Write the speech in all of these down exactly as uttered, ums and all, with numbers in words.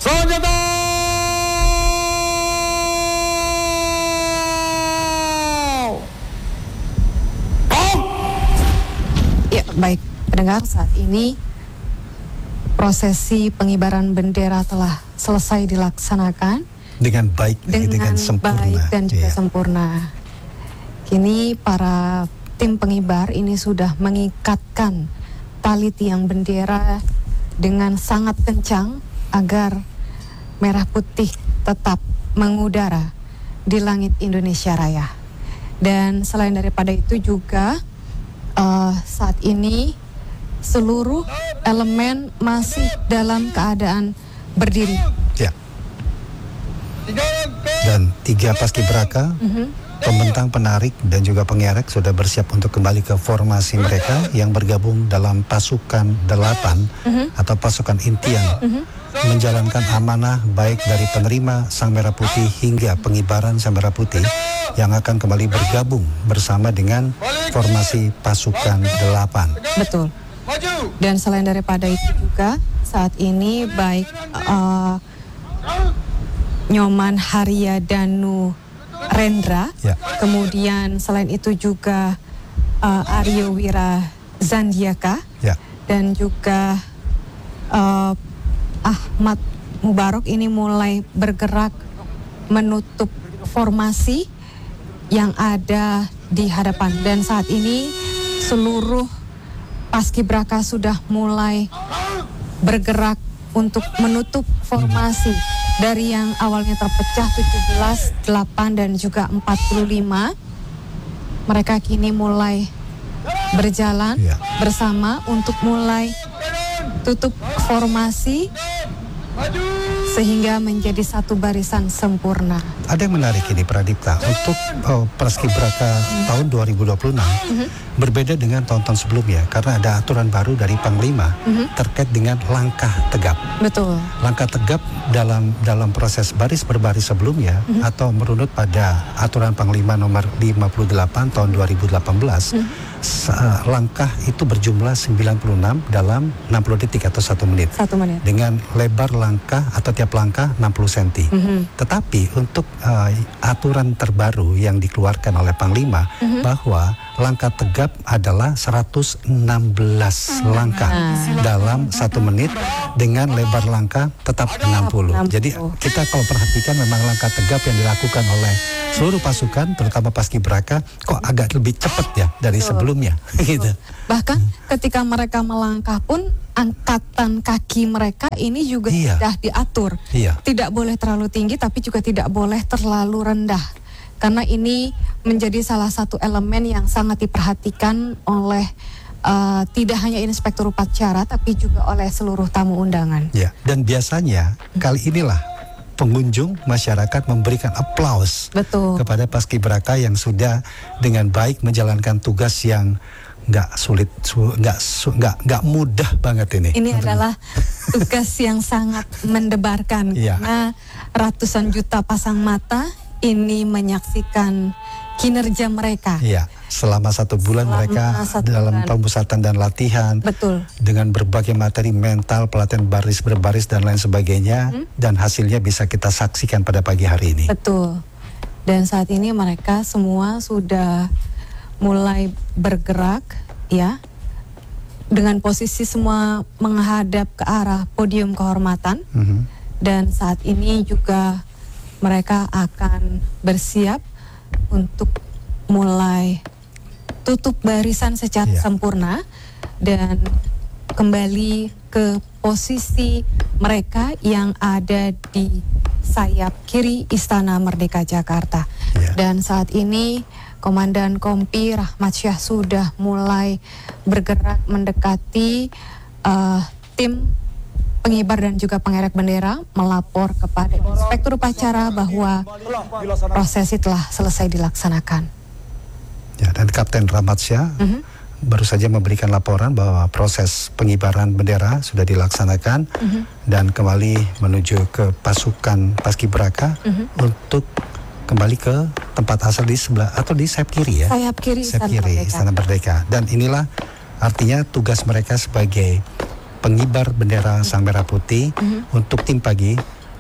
Senjata! Ya, baik pendengar, saat ini prosesi pengibaran bendera telah selesai dilaksanakan dengan baik, dengan, dengan sempurna, baik dan juga iya. sempurna. Kini para tim pengibar ini sudah mengikatkan tali tiang bendera dengan sangat kencang agar merah putih tetap mengudara di langit Indonesia Raya. Dan selain daripada itu juga uh, saat ini seluruh elemen masih dalam keadaan berdiri. Ya. Dan tiga paskibraka, Mm-hmm. pembentang, penarik, dan juga pengerek sudah bersiap untuk kembali ke formasi mereka yang bergabung dalam pasukan delapan Mm-hmm. atau pasukan inti yang Mm-hmm. menjalankan amanah baik dari penerima Sang Merah Putih hingga pengibaran Sang Merah Putih yang akan kembali bergabung bersama dengan formasi pasukan delapan. Betul. Dan selain daripada itu juga saat ini baik uh, Nyoman Haria Danu Rendra, Ya. kemudian selain itu juga uh, Aryo Wira Zandiaka, Ya. dan juga uh, Ahmad Mubarok ini mulai bergerak menutup formasi yang ada di hadapan. Dan saat ini seluruh paskibraka sudah mulai bergerak untuk menutup formasi dari yang awalnya terpecah tujuh belas, delapan dan juga empat puluh lima. Mereka kini mulai berjalan Ya. bersama untuk mulai tutup formasi sehingga menjadi satu barisan sempurna. Ada yang menarik ini, Pradipta, untuk oh, paskibraka tahun dua ribu dua puluh enam Mm-hmm. berbeda dengan tahun-tahun sebelumnya karena ada aturan baru dari Panglima Mm-hmm. terkait dengan langkah tegap. Betul. Langkah tegap dalam dalam proses baris berbaris sebelumnya Mm-hmm. atau menurut pada aturan Panglima nomor lima puluh delapan tahun dua ribu delapan belas, Mm-hmm. sa- langkah itu berjumlah sembilan puluh enam dalam enam puluh detik atau satu menit. Satu menit. Dengan lebar langkah atau tiap langkah enam puluh sentimeter. Mm-hmm. Tetapi untuk uh, aturan terbaru yang dikeluarkan oleh Panglima Mm-hmm. bahwa langkah tegap adalah seratus enam belas langkah dalam satu menit dengan lebar langkah tetap enam puluh. enam puluh. Jadi kita kalau perhatikan memang langkah tegap yang dilakukan oleh seluruh pasukan terutama paskibraka kok agak lebih cepat ya dari Betul. sebelumnya gitu. Bahkan ketika mereka melangkah pun angkatan kaki mereka ini juga Iya. sudah diatur. Iya. Tidak boleh terlalu tinggi tapi juga tidak boleh terlalu rendah. Karena ini menjadi salah satu elemen yang sangat diperhatikan oleh uh, tidak hanya inspektur upacara tapi juga oleh seluruh tamu undangan. Ya, dan biasanya kali inilah pengunjung masyarakat memberikan aplaus Betul. kepada paskibraka yang sudah dengan baik menjalankan tugas yang nggak sulit, su- nggak su- nggak nggak mudah banget ini. Ini Untuk- adalah tugas yang sangat mendebarkan Iya. karena ratusan juta pasang mata ini menyaksikan kinerja mereka. Iya, selama satu bulan Selama mereka satu dalam bulan. pemusatan dan latihan Betul. dengan berbagai materi mental, pelatihan baris berbaris dan lain sebagainya, Hmm. dan hasilnya bisa kita saksikan pada pagi hari ini. Betul. Dan saat ini mereka semua sudah mulai bergerak ya. Dengan posisi semua menghadap ke arah podium kehormatan. Mhm. Dan saat ini juga mereka akan bersiap untuk mulai tutup barisan secara Iya. sempurna dan kembali ke posisi mereka yang ada di sayap kiri Istana Merdeka Jakarta. Iya. Dan saat ini Komandan Kompi Rahmat Syah sudah mulai bergerak mendekati uh, tim pengibar dan juga pengerek bendera, melapor kepada inspektur upacara bahwa prosesi telah selesai dilaksanakan. Ya, dan Kapten Rahmat Syah Mhm. baru saja memberikan laporan bahwa proses pengibaran bendera sudah dilaksanakan Mhm. dan kembali menuju ke pasukan paskibraka Mhm. untuk kembali ke tempat asal di sebelah atau di sayap kiri ya. Sayap kiri Sayap Istana kiri Merdeka. Istana Merdeka. Dan inilah artinya tugas mereka sebagai pengibar bendera Sang Merah Putih Mhm. untuk tim pagi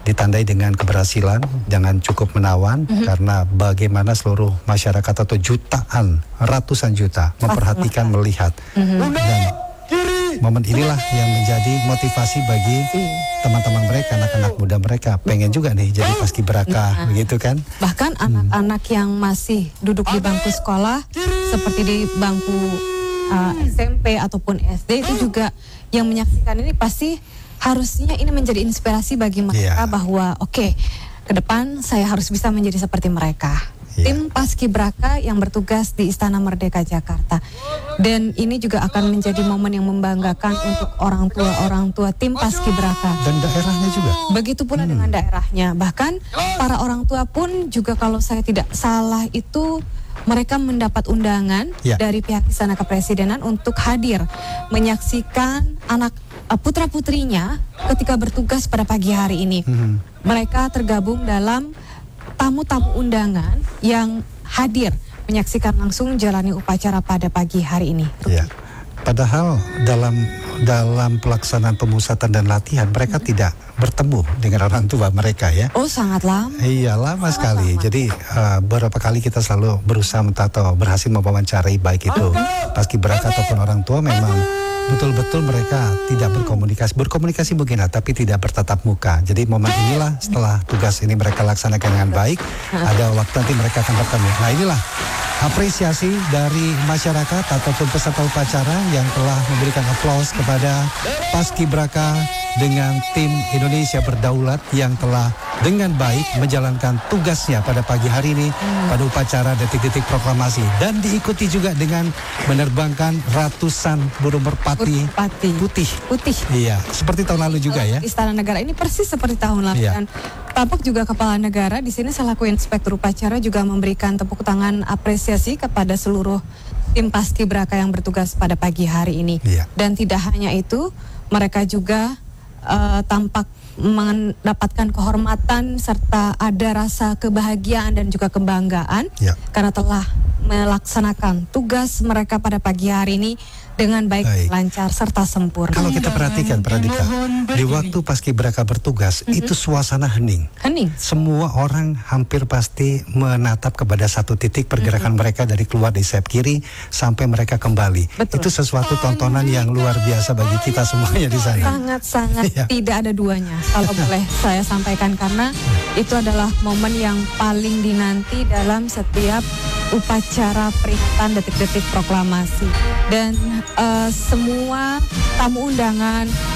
ditandai dengan keberhasilan, jangan cukup menawan, mm-hmm. karena bagaimana seluruh masyarakat atau jutaan, ratusan juta memperhatikan, melihat, mm-hmm. dan momen inilah yang menjadi motivasi bagi teman-teman mereka, anak-anak muda mereka, pengen juga nih jadi paskibraka, nah, begitu kan? Bahkan hmm. anak-anak yang masih duduk di bangku sekolah, seperti di bangku uh, S M P ataupun S D, itu juga yang menyaksikan ini pasti harusnya ini menjadi inspirasi bagi mereka, yeah. bahwa oke, okay, ke depan saya harus bisa menjadi seperti mereka. Yeah. Tim Paskibraka yang bertugas di Istana Merdeka Jakarta. Dan ini juga akan menjadi momen yang membanggakan untuk orang tua-orang tua tim Paskibraka. Dan daerahnya juga. Begitu pula hmm. dengan daerahnya. Bahkan para orang tua pun juga, kalau saya tidak salah itu, mereka mendapat undangan yeah. dari pihak Istana Kepresidenan untuk hadir menyaksikan anak putra-putrinya ketika bertugas pada pagi hari ini. Hmm. Mereka tergabung dalam tamu-tamu undangan yang hadir menyaksikan langsung jalani upacara pada pagi hari ini. Ya. Padahal dalam dalam pelaksanaan pemusatan dan latihan mereka hmm. tidak bertemu dengan orang tua mereka, ya. Oh, sangat lama. Iya, lama sangat sekali. Lama. Jadi uh, beberapa kali kita selalu berusaha atau berhasil mewawancarai baik itu paskibraka ataupun orang tua, memang betul-betul mereka tidak berkomunikasi. Berkomunikasi mungkin, tapi tidak bertatap muka. Jadi momen inilah setelah tugas ini mereka laksanakan dengan baik, ada waktu nanti mereka akan bertemu. Nah, inilah apresiasi dari masyarakat ataupun peserta upacara yang telah memberikan aplaus kepada Paskibraka dengan tim Indonesia Berdaulat yang telah dengan baik menjalankan tugasnya pada pagi hari ini hmm. pada upacara detik-detik proklamasi, dan diikuti juga dengan menerbangkan ratusan burung merpati, merpati. putih. Putih. Iya, seperti tahun lalu juga, ya. Istana Negara ini persis seperti tahun lalu, iya. Dan tampak juga Kepala Negara di sini selaku Inspektur Upacara juga memberikan tepuk tangan apresiasi kepada seluruh tim Paskibraka yang bertugas pada pagi hari ini. Iya. Dan tidak hanya itu, mereka juga uh, tampak mendapatkan kehormatan serta ada rasa kebahagiaan dan juga kebanggaan, ya. Karena telah melaksanakan tugas mereka pada pagi hari ini dengan baik, baik. lancar serta sempurna. Kalau kita perhatikan, Pradika, di waktu Paskibraka bertugas, mm-hmm. itu suasana hening. Hening. Semua orang hampir pasti menatap kepada satu titik pergerakan mm-hmm. mereka dari keluar dari sayap kiri sampai mereka kembali. Betul. Itu sesuatu tontonan yang luar biasa bagi kita semuanya di sana. Sangat-sangat ya. Tidak ada duanya, kalau boleh saya sampaikan, karena itu adalah momen yang paling dinanti dalam setiap upacara peringatan detik-detik proklamasi. Dan uh, semua tamu undangan